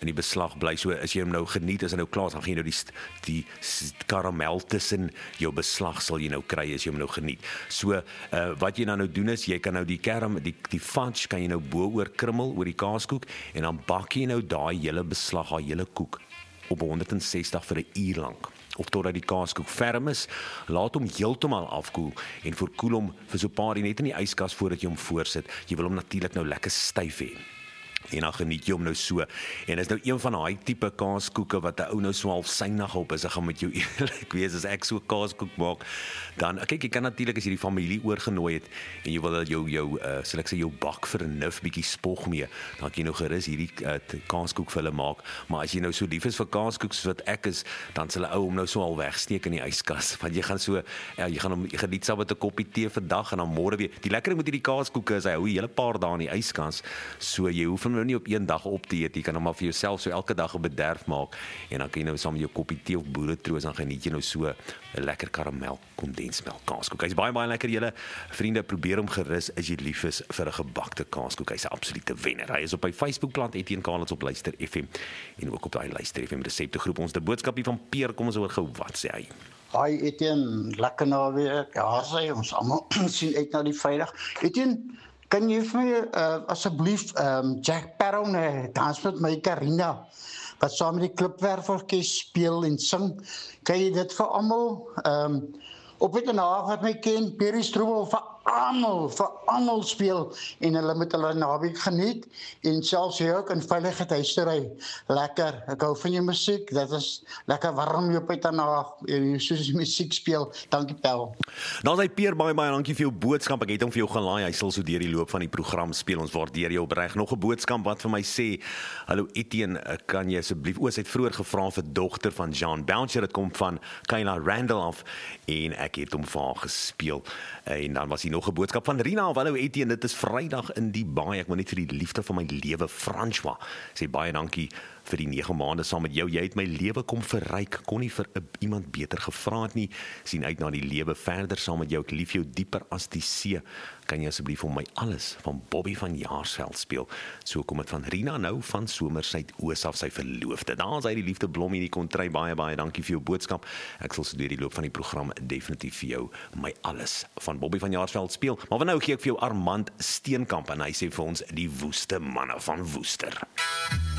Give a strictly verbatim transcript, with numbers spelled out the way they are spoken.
in die beslag bly. So as jy hom nou geniet, as hy nou klaar is, dan gaan jy nou die, die karamel tussen jou beslag sal jy nou kry as jy hom nou geniet. So uh, wat jy nou nou doen is, jy kan nou die karam, die, die fudge kan jy nou bo oor krummel oor die kaaskoek en dan bak jy nou daai hele beslag, daai hele koek op honderd en sestig vir 'n uur lank. Of totdat die kaaskoek ferm is, laat hom heeltemal afkoel en verkoel hom vir so 'n paar uur net in die yskas voordat jy hom voorsit. Jy wil hom natuurlik nou lekker styf hê. En dan geniet jy hom nou so. En is nou een van daai tipe kaaskoeke wat 'n ou nou so half synig op is. Ek gaan met jou eerlik wees, as ek so 'n kaaskoek maak, dan kyk, jy kan natuurlik as jy die familie oorgenooi het en jy wil dat jou jou uh, sal ek sê jou bak vir 'n nuf bietjie spog mee, dan kan jy nou gerus hierdie uh, kaaskoek vir hulle maak. Maar as jy nou so lief is vir kaaskoek soos wat ek is, dan sal 'n ou hom nou so al wegsteek in die yskas. Want jy gaan so ja, jy gaan hom jy geniet saam met 'n koppie tee vandag en dan môre weer. Die lekkere met hierdie kaaskoeke is hy hou 'n hele paar dae in die yskas. So jy hoef hom nou nie op een dag op te eet, jy kan hom maar vir jouself so elke dag 'n bederf maak en dan kan jy nou saam met jou koppie tee of boeretroos dan geniet jy nou so 'n lekker karamel kondensmelk kaaskoek. Hy's baie baie lekker julle vriende, probeer hom gerus as jy lief is vir 'n gebakte kaaskoek. Hy's 'n absolute wenner. Hy is op my Facebookblad Etienne Kaalens op Luister F M en ook op daai Luister F M resepte groep. Ons 'n boodskapie van Peer, kom ons hoor gou wat sê hy. Hi Etienne, lekker naweek. Ja, sê ons almal sien uit na die Vrydag. Etienne, kan jy vir my uh, asseblief um, Jack Sparrow nee, dans met my Karina wat saam met die Klipwerveltjies speel en sing. Kan jy dit vir almal um, op het en af wat my ken, Perry Strobel vir almal, vir almal speel en hulle met hulle naweek geniet en selfs jy ook in veiligheid huis te ry. Lekker, ek hou van jou musiek, dit is lekker warm jy op het en af, soos die musiek speel. Dankie Pel. Nou sy Peer, baie baie dankie vir jou boodskap. Ek het hom vir jou gelaai. Hy sal so deur die loop van die program speel. Ons waardeer jou opreg. Nog 'n boodskap wat vir my sê: "Hallo Etienne, kan jy asseblief oor sy het vroeër gevra vir dogter van John Bouncer, dit kom van Kayla Randolph en ek het hom vir haar gespeel." En dan was hier nog 'n boodskap van Rina. Hallo Etienne, dit is Vrydag in die baai. Ek wil net vir die liefde van my lewe, François, sê baie dankie vir die nege maande saam met jou. Jy het my lewe kom verryk. Kon nie vir iemand beter gevra het nie. Sien uit na die lewe verder saam met jou. Ek lief jou dieper as die see. Kan jy asseblief vir my alles van Bobby van Jaarsveld speel? So kom dit van Rina nou van Somersuid-Oos af, sy verloofde. Daar is hy die liefde blom hierdie kontry. Baie baie dankie vir jou boodskap. Ek sal so deur die loop van die program definitief vir jou my alles van Bobby van Jaarsveld speel. Maar van nou gee ek vir jou Armand Steenkamp en hy sê vir ons die woeste manne van Woester.